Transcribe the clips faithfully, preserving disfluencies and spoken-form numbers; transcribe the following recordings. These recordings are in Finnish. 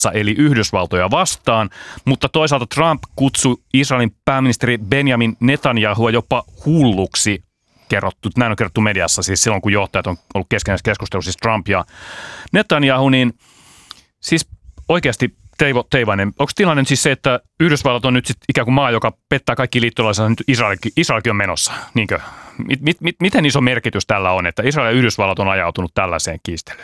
eli Yhdysvaltoja vastaan, mutta toisaalta Trump kutsui Israelin pääministeri Benjamin Netanyahua jopa hulluksi. Kerrottu, näin on kerrottu mediassa, siis silloin kun johtajat on ollut keskenäisessä keskustelussa, siis Trump ja Netanyahu, niin siis oikeasti Teivo Teivainen, onko tilanne siis se, että Yhdysvallat on nyt sit ikään kuin maa, joka pettää kaikki liittolaisensa, nyt Israelkin, Israelkin on menossa, niinkö? Mit, mit, miten iso merkitys tällä on, että Israel ja Yhdysvallat on ajautunut tällaiseen kiistelyyn?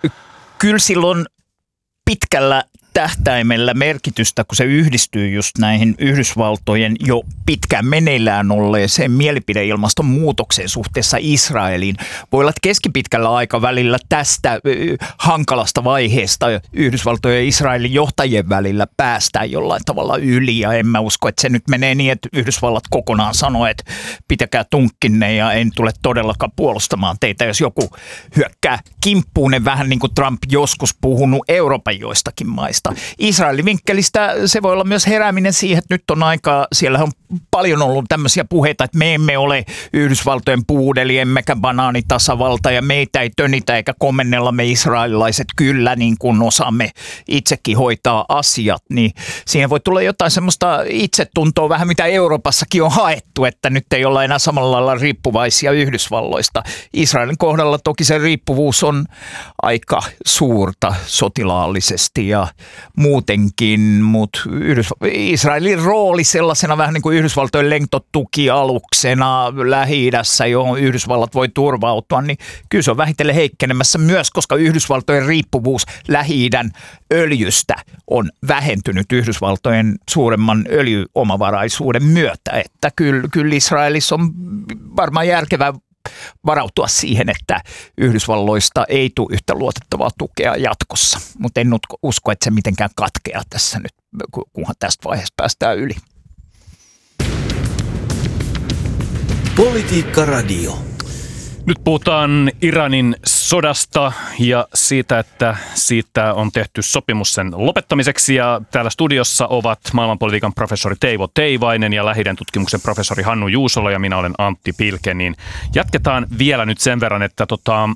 Kyllä silloin pitkällä tähtäimellä merkitystä, kun se yhdistyy just näihin Yhdysvaltojen jo pitkään meneillään olleeseen mielipideilmaston muutokseen suhteessa Israeliin. Voi olla, että keskipitkällä aikavälillä tästä hankalasta vaiheesta Yhdysvaltojen ja Israelin johtajien välillä päästään jollain tavalla yli. Ja en mä usko, että se nyt menee niin, että Yhdysvallat kokonaan sanoo, että pitäkää tunkkinne ja en tule todellakaan puolustamaan teitä, jos joku hyökkää kimppuun, vähän niin kuin Trump joskus puhunut Euroopan joistakin maista. Israelin vinkkelistä se voi olla myös herääminen siihen, että nyt on aikaa, siellä on paljon ollut tämmöisiä puheita, että me emme ole Yhdysvaltojen puudeli, emmekä banaanitasavalta ja meitä ei tönitä eikä komennella me israelilaiset kyllä niin kuin osaamme itsekin hoitaa asiat, niin siihen voi tulla jotain semmoista itsetuntoa vähän mitä Euroopassakin on haettu, että nyt ei olla enää samalla lailla riippuvaisia Yhdysvalloista. Israelin kohdalla toki se riippuvuus on aika suurta sotilaallisesti ja muutenkin, mutta Yhdysv- Israelin rooli sellaisena vähän niin kuin Yhdysvaltojen lentotukialuksena Lähi-idässä, johon Yhdysvallat voi turvautua, niin kyllä se on vähitellen heikkenemässä myös, koska Yhdysvaltojen riippuvuus Lähi-idän öljystä on vähentynyt Yhdysvaltojen suuremman öljyomavaraisuuden myötä, että kyllä, kyllä Israelissa on varmaan järkevää varautua siihen, että Yhdysvalloista ei tule yhtä luotettavaa tukea jatkossa, mutta en usko, että se mitenkään katkeaa tässä nyt, kunhan tästä vaiheesta päästään yli. Politiikka Radio. Nyt puhutaan Iranin sodasta ja siitä, että siitä on tehty sopimus sen lopettamiseksi. Ja täällä studiossa ovat maailmanpolitiikan professori Teivo Teivainen ja Lähi-idän tutkimuksen professori Hannu Juusola ja minä olen Antti Pilke. Niin jatketaan vielä nyt sen verran, että tota,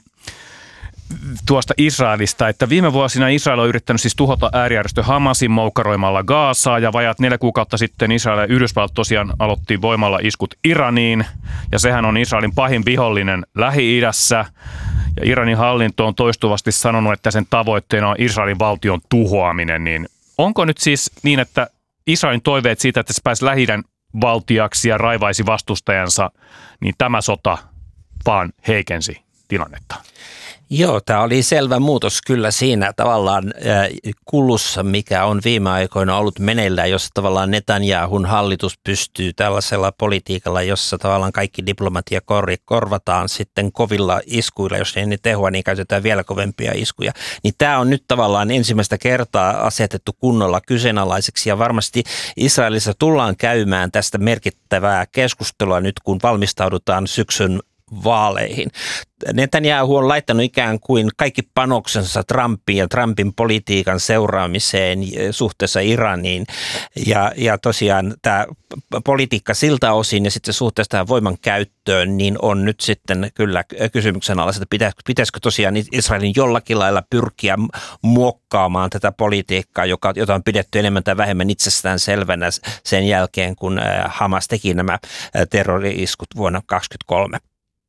tuosta Israelista, että viime vuosina Israel on yrittänyt siis tuhota äärijärjestö Hamasin moukaroimalla Gaasaa ja vajaat neljä kuukautta sitten Israel ja Yhdysvallat tosiaan aloitti voimalla iskut Iraniin ja sehän on Israelin pahin vihollinen Lähi-idässä ja Iranin hallinto on toistuvasti sanonut, että sen tavoitteena on Israelin valtion tuhoaminen, niin onko nyt siis niin, että Israelin toiveet siitä, että se pääsi Lähi-idän valtiaksi ja raivaisi vastustajansa, niin tämä sota vaan heikensi tilannetta? Joo, tämä oli selvä muutos kyllä siinä tavallaan kulussa, mikä on viime aikoina ollut meneillään, jossa tavallaan Netanyahun hallitus pystyy tällaisella politiikalla, jossa tavallaan kaikki diplomatia korvataan sitten kovilla iskuilla, jos ei ne tehoa, niin käytetään vielä kovempia iskuja. Niin tämä on nyt tavallaan ensimmäistä kertaa asetettu kunnolla kyseenalaiseksi ja varmasti Israelissa tullaan käymään tästä merkittävää keskustelua nyt, kun valmistaudutaan syksyn vaaleihin. Netanyahu on laittanut ikään kuin kaikki panoksensa Trumpin ja Trumpin politiikan seuraamiseen suhteessa Iraniin ja, ja tosiaan tämä politiikka siltä osin ja sitten suhteessa tähän voiman käyttöön niin on nyt sitten kyllä kysymyksen alla, että pitäisikö, pitäisikö tosiaan Israelin jollakin lailla pyrkiä muokkaamaan tätä politiikkaa, joka, jota on pidetty enemmän tai vähemmän itsestään selvänä sen jälkeen, kun Hamas teki nämä terrori-iskut vuonna kaksituhattakaksikymmentäkolme.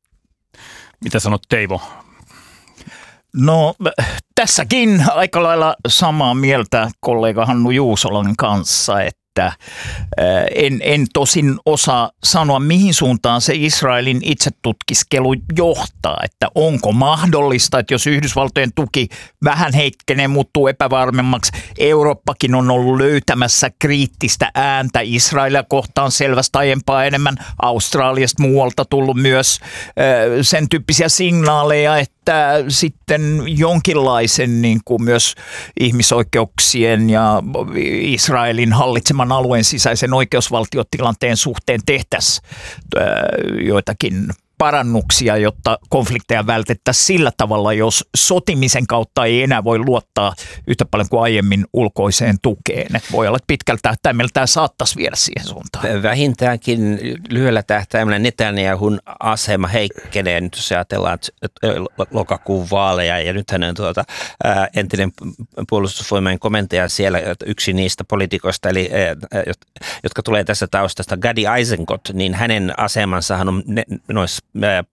Mitä sanot Teivo? No tässäkin aika lailla samaa mieltä kollega Hannu Juusolan kanssa, että en, en tosin osaa sanoa, mihin suuntaan se Israelin itsetutkiskelu johtaa, että onko mahdollista, että jos Yhdysvaltojen tuki vähän heikkenee, muuttuu epävarmemmaksi, Eurooppakin on ollut löytämässä kriittistä ääntä Israelia kohtaan selvästi aiempaa enemmän, Australiasta muualta tullut myös sen tyyppisiä signaaleja, että sitten jonkinlaisen niin kuin myös ihmisoikeuksien ja Israelin hallitseman alueen sisäisen oikeusvaltiotilanteen suhteen tehtäisiin joitakin parannuksia, jotta konflikteja vältettäisiin sillä tavalla, jos sotimisen kautta ei enää voi luottaa yhtä paljon kuin aiemmin ulkoiseen tukeen. Et voi olla, että pitkällä tähtäimellä tämä saattaisi viedä siihen suuntaan. Vähintäänkin lyhyellä tähtäimellä Netanyahun asema heikkenee, nyt jos ajatellaan lokakuun vaaleja, ja nyt hänen tuota, ää, entinen puolustusvoimain komentaja siellä, yksi niistä poliitikoista, eli ää, jotka tulee tässä taustasta, Gadi Eisenkot, niin hänen asemansahan on ne, noissa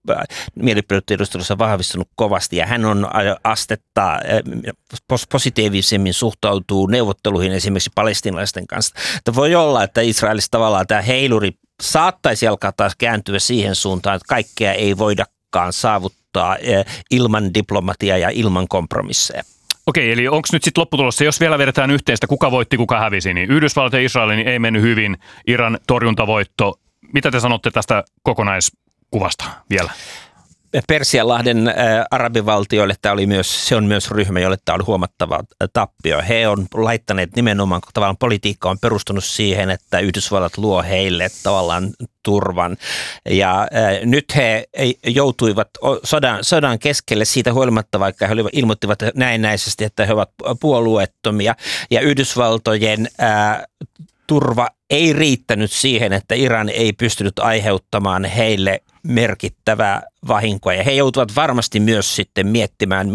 mielipidetiedustelussa vahvistunut kovasti, ja hän on astetta ää, positiivisemmin suhtautuu neuvotteluihin esimerkiksi palestiinalaisten kanssa. Että voi olla, että Israelissa tavallaan tämä heiluri saattaisi alkaa taas kääntyä siihen suuntaan, että kaikkea ei voidakaan saavuttaa ilman diplomatiaa ja ilman kompromisseja. Okei, eli onko nyt sitten lopputulossa, jos vielä vedetään yhteistä, kuka voitti, kuka hävisi, niin Yhdysvallat ja Israel niin ei mennyt hyvin, Iran torjuntavoitto. Mitä te sanotte tästä kokonaiskuvasta vielä? Persianlahden arabivaltioille tämä oli myös, se on myös ryhmä, jolle tämä oli huomattava tappio. He on laittaneet nimenomaan, tavallaan politiikka on perustunut siihen, että Yhdysvallat luo heille tavallaan turvan. Ja äh, nyt he joutuivat sodan, sodan keskelle siitä huolimatta, vaikka he ilmoittivat näennäisesti, että he ovat puolueettomia. Ja Yhdysvaltojen äh, turva ei riittänyt siihen, että Iran ei pystynyt aiheuttamaan heille merkittävää vahinkoa. Ja he joutuvat varmasti myös sitten miettimään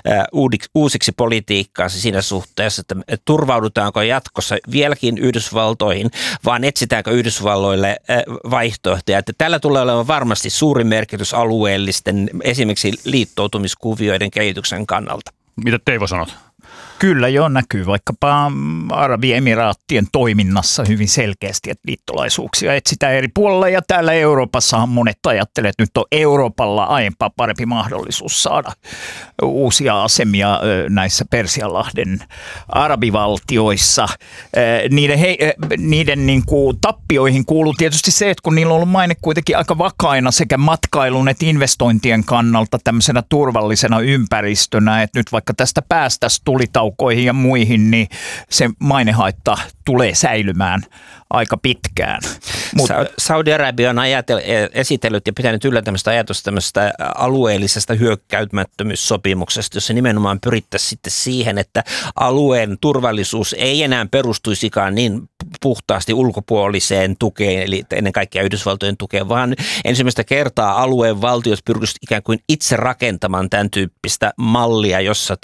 uusiksi politiikkaansa siinä suhteessa, että turvaudutaanko jatkossa vieläkin Yhdysvaltoihin, vaan etsitäänkö Yhdysvalloille vaihtoehtoja. Että tällä tulee olemaan varmasti suuri merkitys alueellisten esimerkiksi liittoutumiskuvioiden kehityksen kannalta. Mitä Teivo sanot? Kyllä jo näkyy vaikkapa Arabiemiraattien toiminnassa hyvin selkeästi, että liittolaisuuksia etsitään eri puolilla, ja täällä Euroopassahan monet ajattelevat, että nyt on Euroopalla aiempaa parempi mahdollisuus saada uusia asemia näissä Persianlahden arabivaltioissa. Niiden, he, niiden niin kuin tappioihin kuuluu tietysti se, että kun niillä on ollut maine kuitenkin aika vakaina sekä matkailun että investointien kannalta tämmöisenä turvallisena ympäristönä, että nyt vaikka tästä päästäisiin tulitaukoihin ja muihin, niin se mainehaitta tulee säilymään aika pitkään. Mut Saudi-Arabia on ajatel, esitellyt ja pitänyt yllä tämmöistä ajatusta tämmöistä alueellisesta hyökkäytymättömyyssopimuksesta, jossa nimenomaan pyrittäisiin sitten siihen, että alueen turvallisuus ei enää perustuisikaan niin puhtaasti ulkopuoliseen tukeen, eli ennen kaikkea Yhdysvaltojen tukeen, vaan ensimmäistä kertaa alueen valtiot pyrkisivät ikään kuin itse rakentamaan tämän tyyppistä mallia, jossa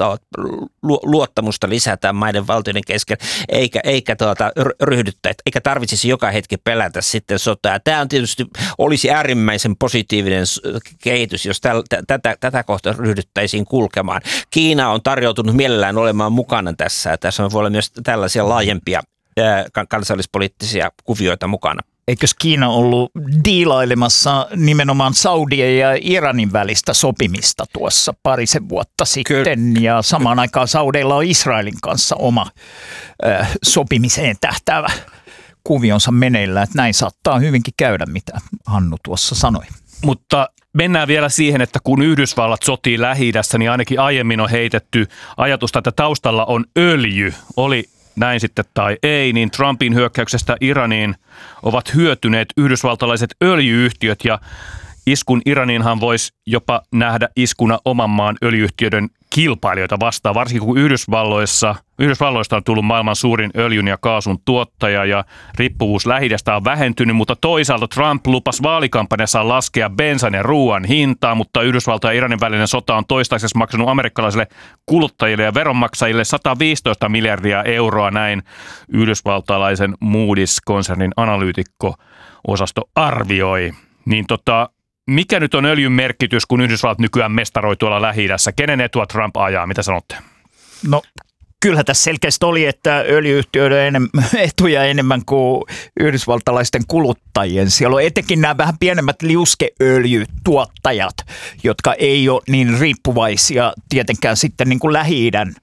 luottamusta lisätään maiden valtioiden kesken, eikä, eikä tuota, ryhdyttä, eikä tarvitsisi joka hetki pelätä sitten sotaa. Tämä on tietysti, olisi äärimmäisen positiivinen kehitys, jos täl, tätä, tätä kohtaa ryhdyttäisiin kulkemaan. Kiina on tarjoutunut mielellään olemaan mukana tässä. Tässä voi olla myös tällaisia laajempia kansallispoliittisia kuvioita mukana. Eikös Kiina ollut diilailemassa nimenomaan Saudien ja Iranin välistä sopimista tuossa parisen vuotta sitten, Kyllä. ja samaan aikaan Saudeilla on Israelin kanssa oma äh, sopimiseen tähtäävä kuvionsa meneillään, että näin saattaa hyvinkin käydä, mitä Hannu tuossa sanoi. Mutta mennään vielä siihen, että kun Yhdysvallat sotii Lähi-idässä, niin ainakin aiemmin on heitetty ajatusta, että taustalla on öljy. Oli näin sitten tai ei, niin Trumpin hyökkäyksestä Iraniin ovat hyötyneet yhdysvaltalaiset öljyyhtiöt, ja iskun Iraniinhan voisi jopa nähdä iskuna oman maan öljyyhtiöiden kilpailijoita vastaan, varsinkin kun Yhdysvalloissa, Yhdysvalloista on tullut maailman suurin öljyn ja kaasun tuottaja ja riippuvuus Lähi-idästä on vähentynyt, mutta toisaalta Trump lupasi vaalikampanjassaan laskea bensan ja ruoan hintaa, mutta Yhdysvaltojen ja Iranin välinen sota on toistaiseksi maksanut amerikkalaisille kuluttajille ja veronmaksajille sata viisitoista miljardia euroa, näin yhdysvaltalaisen Moody's-konsernin analyytikko-osasto arvioi. Niin tota, mikä nyt on öljyn merkitys, kun Yhdysvallat nykyään mestaroi tuolla Lähi-idässä? Kenen etua Trump ajaa? Mitä sanotte? No kyllähän tässä selkeästi oli, että öljyyhtiöiden etuja enemmän kuin yhdysvaltalaisten kuluttajien. Siellä on etenkin nämä vähän pienemmät liuskeöljytuottajat, jotka ei ole niin riippuvaisia tietenkään sitten niin kuin Lähi-idän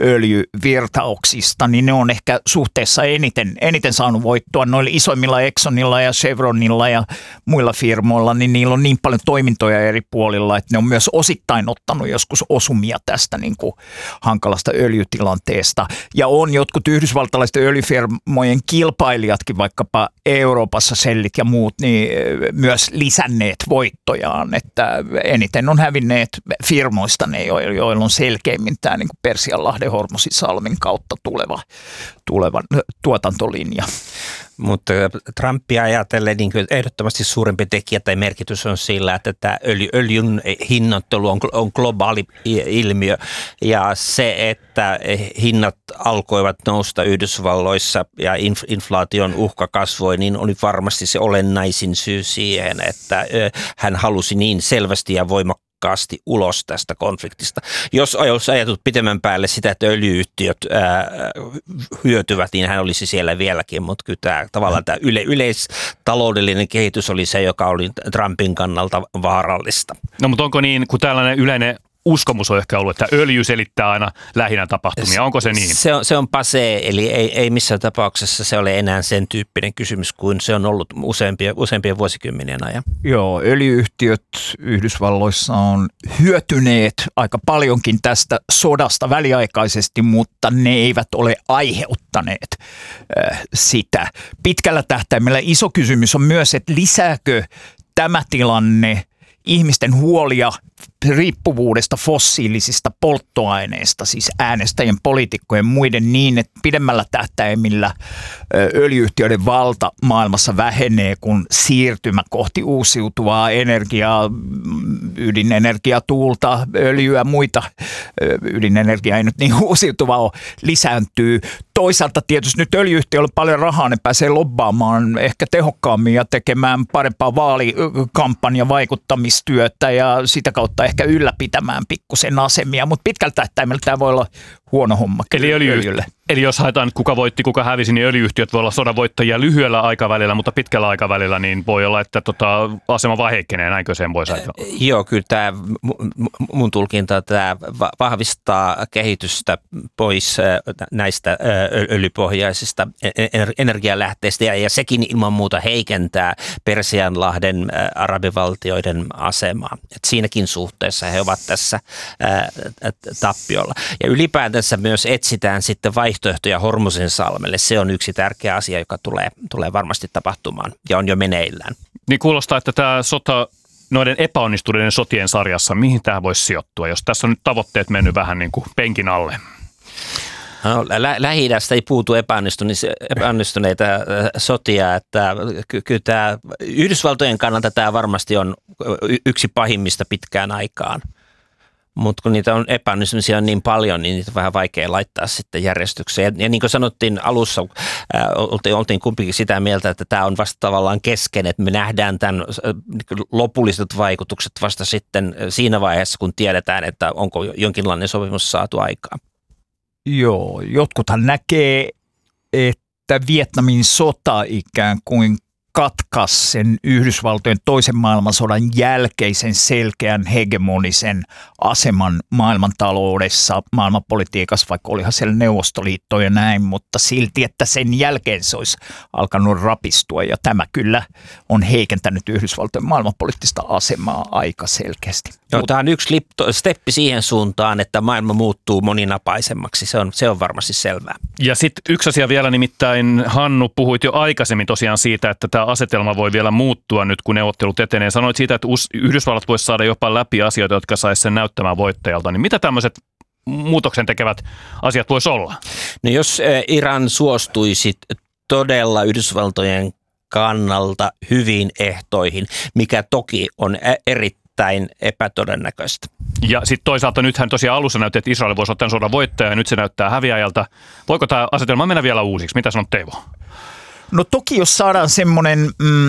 öljyvirtauksista, niin ne on ehkä suhteessa eniten, eniten saanut voittoa noilla isoimmilla Exxonilla ja Chevronilla ja muilla firmoilla, niin niillä on niin paljon toimintoja eri puolilla, että ne on myös osittain ottanut joskus osumia tästä niin kuin hankalasta öljytilanteesta. aiheesta. Ja on jotkut yhdysvaltalaisten öljyfirmojen kilpailijatkin, vaikkapa Euroopassa Shellit ja muut, niin myös lisänneet voittojaan. Että eniten on hävinneet firmoista ne, joilla on selkeimmin tämä niin kuin Persianlahden Hormuzisalmen kautta tuleva, tuleva tuotantolinja. Mutta Trumpia ajatellen niin ehdottomasti suurempi tekijä tai merkitys on sillä, että tämä öljy, öljyn hinnoittelu on, on globaali ilmiö. Ja se, että hinnat alkoivat nousta Yhdysvalloissa ja inflaation uhka kasvoi, niin oli varmasti se olennaisin syy siihen, että hän halusi niin selvästi ja voimakkaasti ulos tästä konfliktista. Jos olisi ajatut pitemmän päälle sitä, että öljyyhtiöt ää, hyötyvät, niin hän olisi siellä vieläkin, mutta kyllä tämä, tavallaan tämä yle, yleistaloudellinen kehitys oli se, joka oli Trumpin kannalta vaarallista. No mutta onko niin, kun tällainen yleinen uskomus on ehkä ollut, että öljy selittää aina lähinnä tapahtumia. Onko se niin? Se on, se on pasee, eli ei, ei missään tapauksessa se ole enää sen tyyppinen kysymys kuin se on ollut useampia, useampien vuosikymmenien ajan. Joo, öljyyhtiöt Yhdysvalloissa on hyötyneet aika paljonkin tästä sodasta väliaikaisesti, mutta ne eivät ole aiheuttaneet äh, sitä. Pitkällä tähtäimellä iso kysymys on myös, että lisääkö tämä tilanne ihmisten huolia riippuvuudesta fossiilisista polttoaineista, siis äänestäjien, poliitikkojen muiden niin, että pidemmällä tähtäimillä öljyyhtiöiden valta maailmassa vähenee, kun siirtymä kohti uusiutuvaa energiaa, ydinenergiaa, tuulta, öljyä, muita, ydinenergiaa ei nyt niin uusiutuvaa ole, lisääntyy. Toisaalta tietysti nyt öljyyhtiöillä on paljon rahaa, ne pääsee lobbaamaan ehkä tehokkaammin ja tekemään parempaa vaalikampanjan vaikuttamistyötä ja sitä kautta ehkä ylläpitämään pikkusen asemia, mutta pitkällä tähtäimellä tämä voi olla huono homma eli öljylle. Eli jos haetaan, kuka voitti, kuka hävisi, niin öljyyhtiöt voi olla sodan voittajia lyhyellä aikavälillä, mutta pitkällä aikavälillä niin voi olla, että tota, asema vaan heikkenee, näinkö sen voisi ajatella? Joo, kyllä tämä mun tulkinta tämä vahvistaa kehitystä pois näistä öljypohjaisista energialähteistä ja sekin ilman muuta heikentää Persianlahden arabivaltioiden asemaa. Et siinäkin suhteessa he ovat tässä tappiolla. Ja ylipäätänsä myös etsitään sitten vaihtoehtoja Hormuzinsalmelle. Se on yksi tärkeä asia, joka tulee, tulee varmasti tapahtumaan ja on jo meneillään. Niin kuulostaa, että tämä sota noiden epäonnistuneiden sotien sarjassa, mihin tämä voisi sijoittua, jos tässä on nyt tavoitteet mennyt vähän niin kuin penkin alle? No, lä- Lähi-idästä ei puutu epäonnistuneita sotia, että ky- kyllä tämä Yhdysvaltojen kannalta tämä varmasti on yksi pahimmista pitkään aikaan. Mutta kun niitä on epäonnistumisia on niin paljon, niin niitä on vähän vaikea laittaa sitten järjestykseen. Ja, ja niin kuin sanottiin alussa, ää, oltiin, oltiin kumpikin sitä mieltä, että tämä on vasta tavallaan kesken, että me nähdään tämän ää, lopulliset vaikutukset vasta sitten siinä vaiheessa, kun tiedetään, että onko jonkinlainen sopimus saatu aikaan. Joo, jotkuthan näkee, että Vietnamin sota ikään kuin katkaisi sen Yhdysvaltojen toisen maailmansodan jälkeisen selkeän hegemonisen aseman maailmantaloudessa, maailmanpolitiikassa, vaikka olihan siellä Neuvostoliitto ja näin, mutta silti, että sen jälkeen se olisi alkanut rapistua ja tämä kyllä on heikentänyt Yhdysvaltojen maailmanpoliittista asemaa aika selkeästi. Joo, tämä on yksi lipto, steppi siihen suuntaan, että maailma muuttuu moninapaisemmaksi. Se on, se on varmasti selvää. Ja sitten yksi asia vielä, nimittäin Hannu, puhuit jo aikaisemmin tosiaan siitä, että tämä asetelma voi vielä muuttua nyt, kun neuvottelut etenee. Sanoit siitä, että Yhdysvallat voisi saada jopa läpi asioita, jotka saisi sen näyttämään voittajalta. Niin mitä tämmöiset muutoksen tekevät asiat voisi olla? No jos Iran suostuisi todella Yhdysvaltojen kannalta hyviin ehtoihin, mikä toki on erittäin erittäin epätodennäköistä. Ja sitten toisaalta nythän tosiaan alussa näytti, että Israel voisi ottaa sodan voittaja ja nyt se näyttää häviäjältä. Voiko tämä asetelma mennä vielä uusiksi? Mitä sanot Teivo? No toki jos saadaan semmoinen mm,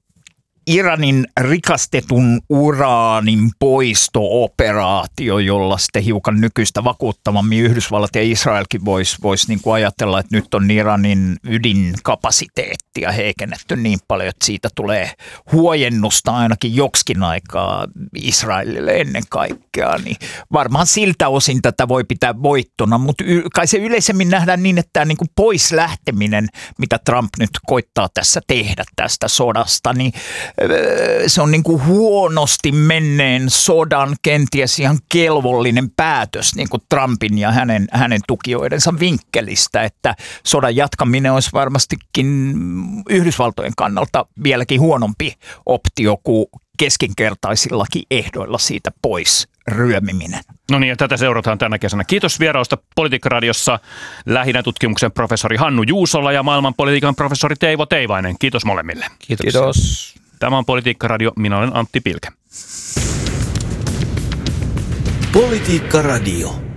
Iranin rikastetun uraanin poisto-operaatio, jolla sitten hiukan nykyistä vakuuttavammin Yhdysvallat ja Israelkin voisi vois niinku ajatella, että nyt on Iranin ydinkapasiteettia heikennetty niin paljon, että siitä tulee huojennusta ainakin joksikin aikaa Israelille ennen kaikkea. Niin varmaan siltä osin tätä voi pitää voittona, mutta kai se yleisemmin nähdään niin, että tämä niinku pois lähteminen, mitä Trump nyt koittaa tässä tehdä tästä sodasta, niin se on niin kuin huonosti menneen sodan kenties ihan kelvollinen päätös niin kuin Trumpin ja hänen, hänen tukijoidensa vinkkelistä, että sodan jatkaminen olisi varmastikin Yhdysvaltojen kannalta vieläkin huonompi optio kuin keskinkertaisillakin ehdoilla siitä pois ryömiminen. No niin, ja tätä seurataan tänä kesänä. Kiitos vierausta Politiikka-radiossa lähinnä tutkimuksen professori Hannu Juusola ja maailmanpolitiikan professori Teivo Teivainen. Kiitos molemmille. Kiitos. Kiitos. Tämä on Politiikka-radio. Minä olen Antti Pilke. Politiikka-radio.